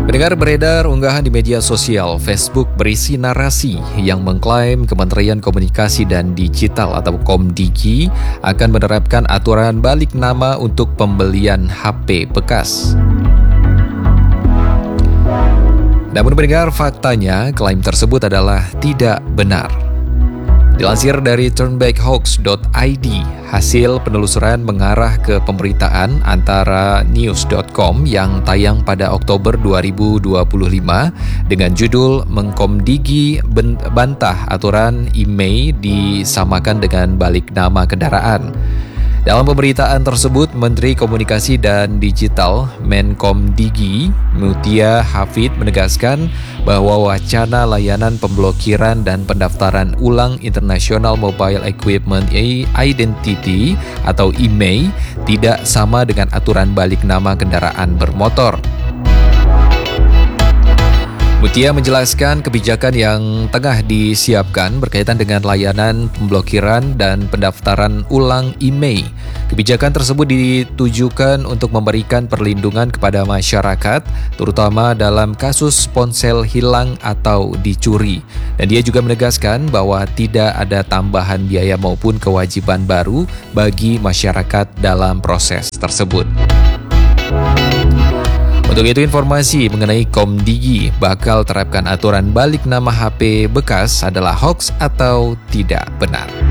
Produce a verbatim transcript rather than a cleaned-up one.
Mendengar beredar unggahan di media sosial Facebook berisi narasi yang mengklaim Kementerian Komunikasi dan Digital atau Komdigi akan menerapkan aturan balik nama untuk pembelian H P bekas. Namun mendengar faktanya, klaim tersebut adalah tidak benar. Dilansir dari turnbackhoax dot i d, hasil penelusuran mengarah ke pemberitaan antara news dot com yang tayang pada Oktober dua ribu dua puluh lima dengan judul Mengkomdigi bantah aturan I M E I disamakan dengan balik nama kendaraan. Dalam pemberitaan tersebut, Menteri Komunikasi dan Digital Menkomdigi Mutia Hafid menegaskan bahwa wacana layanan pemblokiran dan pendaftaran ulang International Mobile Equipment Identity atau I M E I tidak sama dengan aturan balik nama kendaraan bermotor. Mutia menjelaskan kebijakan yang tengah disiapkan berkaitan dengan layanan pemblokiran dan pendaftaran ulang I M E I. Kebijakan tersebut ditujukan untuk memberikan perlindungan kepada masyarakat, terutama dalam kasus ponsel hilang atau dicuri. Dan dia juga menegaskan bahwa tidak ada tambahan biaya maupun kewajiban baru bagi masyarakat dalam proses tersebut. Untuk itu, informasi mengenai Komdigi bakal terapkan aturan balik nama H P bekas adalah hoax atau tidak benar.